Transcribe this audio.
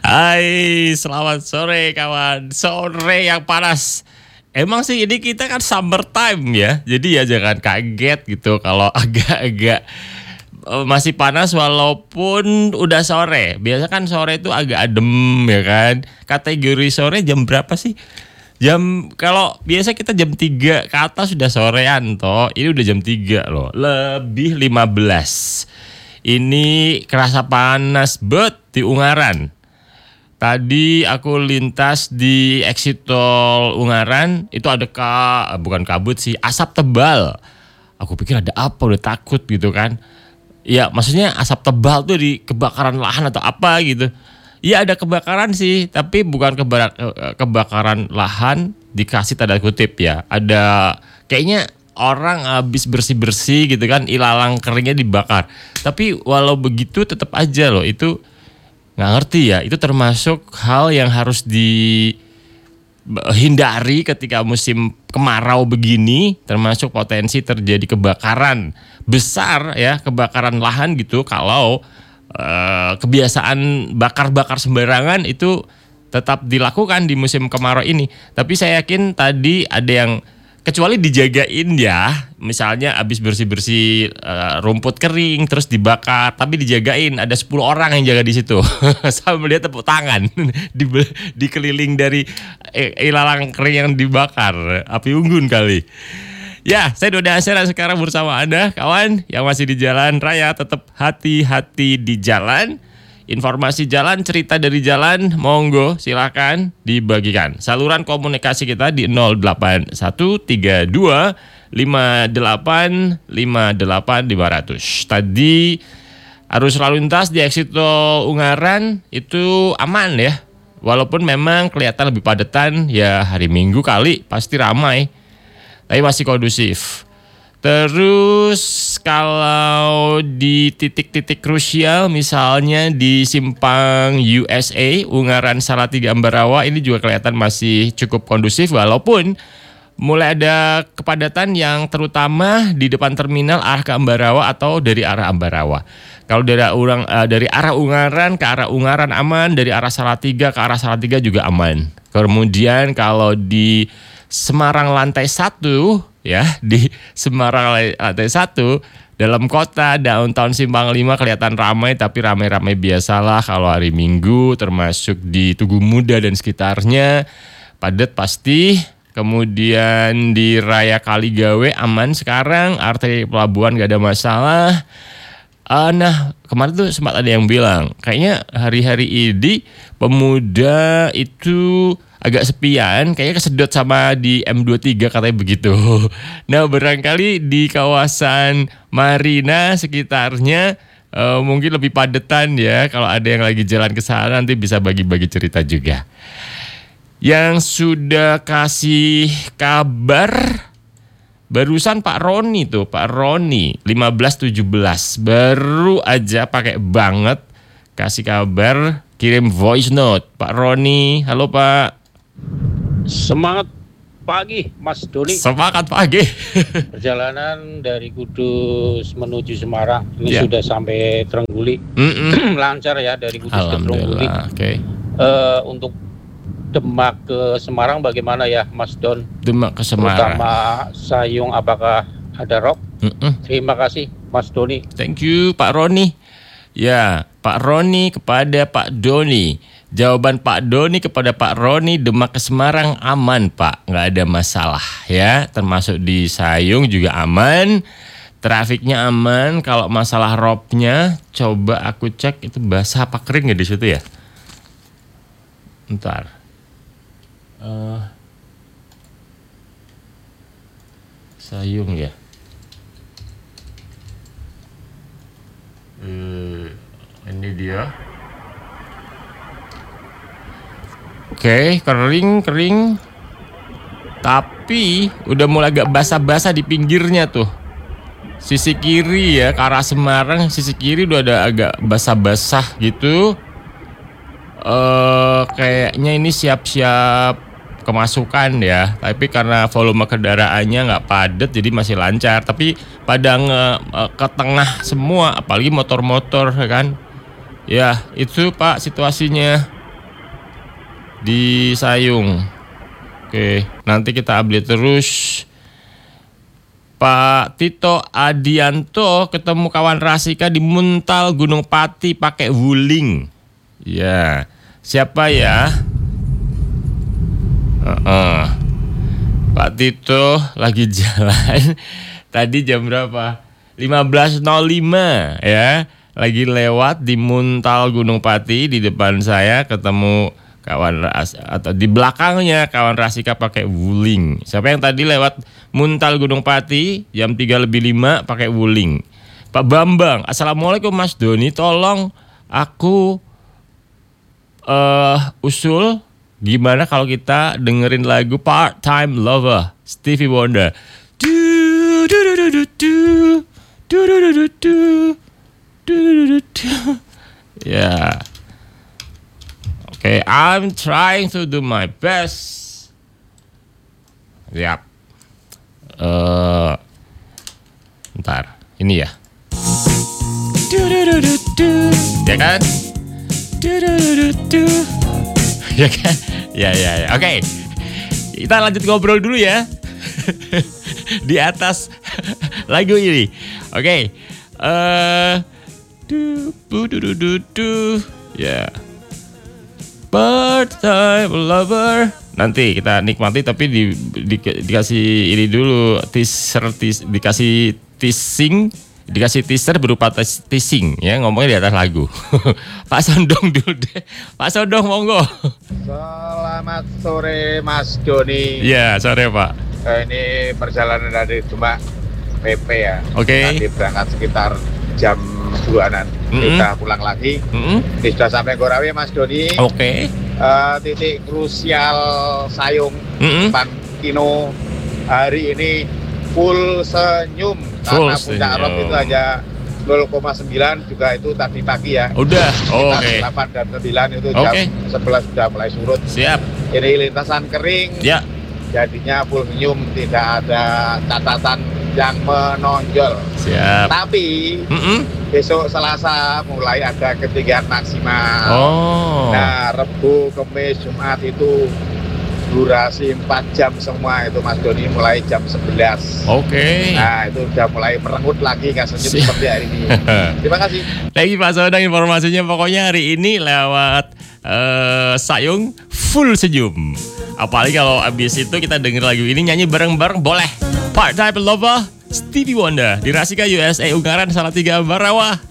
Hai, selamat sore kawan. Sore yang panas. Emang sih ini kita kan summer time ya. Jadi ya jangan kaget gitu kalau agak-agak masih panas walaupun udah sore. Biasa kan sore itu agak adem ya kan. Kategori sore jam berapa sih? Kalau biasa kita jam 3 ke atas sudah sorean toh. Ini udah jam 3 loh. Lebih 15. Ini kerasa panas bet di Ungaran. Tadi aku lintas di exit tol Ungaran, itu ada bukan kabut sih, asap tebal. Aku pikir ada apa, udah takut gitu kan. Ya maksudnya asap tebal tuh di kebakaran lahan atau apa gitu. Iya ada kebakaran sih, tapi bukan kebakaran lahan dikasih tanda kutip ya. Ada kayaknya orang habis bersih-bersih gitu kan, ilalang keringnya dibakar. Tapi walau begitu tetap aja loh itu nggak ngerti ya, itu termasuk hal yang harus dihindari ketika musim kemarau begini, termasuk potensi terjadi kebakaran besar ya, kebakaran lahan gitu. Kalau kebiasaan bakar-bakar sembarangan itu tetap dilakukan di musim kemarau ini. Tapi saya yakin tadi ada yang kecuali dijagain ya, misalnya habis bersih-bersih rumput kering terus dibakar, tapi dijagain ada 10 orang yang jaga di situ. Sambil dia tepuk tangan dikeliling dari ilalang kering yang dibakar, api unggun kali. Ya, saya Dodi Asyara sekarang bersama Anda kawan yang masih di jalan raya, tetap hati-hati di jalan. Informasi jalan, cerita dari jalan, monggo silakan dibagikan. Saluran komunikasi kita di 08132 58 Tadi arus lalu lintas di exit tol Ungaran itu aman ya. Walaupun memang kelihatan lebih padatan ya, hari Minggu kali pasti ramai. Tapi masih kondusif. Terus kalau di titik-titik krusial misalnya di simpang USA Ungaran Salatiga Ambarawa ini juga kelihatan masih cukup kondusif walaupun mulai ada kepadatan yang terutama di depan terminal arah ke Ambarawa atau dari arah Ambarawa. Kalau dari arah Ungaran ke arah Ungaran aman, dari arah Salatiga ke arah Salatiga juga aman. Kemudian kalau di Semarang lantai 1 ya, di Semarang lantai 1 dalam kota downtown Simpang 5 kelihatan ramai, tapi ramai-ramai biasalah kalau hari Minggu, termasuk di Tugu Muda dan sekitarnya padat pasti. Kemudian di Raya Kaligawe aman sekarang, arteri pelabuhan gak ada masalah. Nah kemarin tuh sempat ada yang bilang kayaknya hari-hari ini pemuda itu agak sepian, kayaknya kesedot sama di M23 katanya begitu. Nah barangkali di kawasan Marina sekitarnya mungkin lebih padetan ya. Kalau ada yang lagi jalan ke sana nanti bisa bagi-bagi cerita juga. Yang sudah kasih kabar barusan Pak Roni tuh, Pak Roni 1517 baru aja pakai banget kasih kabar, kirim voice note. Pak Roni, halo Pak. Semangat pagi Mas Doni. Semangat pagi. Perjalanan dari Kudus menuju Semarang ini sudah sampai Trengguli. Lancar ya dari Kudus ke Trengguli. Okay. Untuk Demak ke Semarang bagaimana ya Mas Don? Demak ke Semarang. Terutama Sayung apakah ada rok? Terima kasih Mas Doni. Thank you Pak Roni. Ya, Pak Roni kepada Pak Doni. Jawaban Pak Doni kepada Pak Roni, Demak ke Semarang aman Pak, nggak ada masalah ya. Termasuk di Sayung juga aman, trafiknya aman. Kalau masalah ropnya, coba aku cek itu basah apa kering ya di situ ya. Ntar. Sayung ya. Ini dia. Oke, kering. Tapi udah mulai agak basah-basah di pinggirnya tuh. Sisi kiri ya, ke arah Semarang, sisi kiri udah ada agak basah-basah gitu. Kayaknya ini siap-siap kemasukan ya. Tapi karena volume kendaraannya nggak padat jadi masih lancar. Tapi pada ke tengah semua, apalagi motor-motor kan. Ya, itu Pak situasinya. di Sayung. Oke, nanti kita update terus. Pak Tito Adianto ketemu kawan Rasika di Muntal Gunung Pati pakai wuling. Ya, siapa ya? Pak Tito lagi jalan. Tadi jam berapa? 15.05 ya. Lagi lewat di Muntal Gunung Pati, di depan saya ketemu kawan atau di belakangnya kawan Rasika pakai wuling. Siapa yang tadi lewat Muntal Gunung Pati jam 3:05 pakai wuling? Pak Bambang, Assalamualaikum Mas Doni, tolong aku usul gimana kalau kita dengerin lagu Part-Time Lover Stevie Wonder. Ya. Oke, I'm trying to do my best. Yap. Ntar, ini ya. Ya kan? Ya kan? Ya. Oke. Kita lanjut ngobrol dulu ya. Di atas lagu ini. Oke. Ya. Part-time lover. Nanti kita nikmati tapi dikasih ini dulu dikasih teaser berupa teasing ya, ngomongnya di atas lagu. Pak Sondong dulu deh. Pak Sondong monggo. Selamat sore Mas Doni. Ya, sore Pak. Ini perjalanan dari Demak PP ya. Oke. Nanti berangkat sekitar jam 2-an. Kita pulang lagi. Ini sudah sampai Gorawe Mas Doni. Oke. Titik krusial Sayung Pan Kino hari ini full senyum karena puncak Rob itu aja 0,9 juga itu tadi pagi ya. Udah. Oke. 8 dan 9 itu jam 11 sudah mulai surut. Siap. Ini lintasan kering. Ya. Jadinya full senyum, tidak ada catatan yang menonjol. Siap. Tapi besok Selasa mulai ada ketinggian maksimal. Nah, Rebu, Kamis, Jumat itu durasi 4 jam semua itu Mas Doni, mulai jam 11. Oke. Nah, itu udah mulai merengut lagi kan senyum seperti hari ini. Terima kasih. Lagi Pak Sondang informasinya, pokoknya hari ini lewat Sayung full senyum. Apalagi kalau abis itu kita denger lagu ini nyanyi bareng-bareng boleh. Part-Time Lover Stevie Wonder di Rasika USA Ungaran Salatiga Barawa.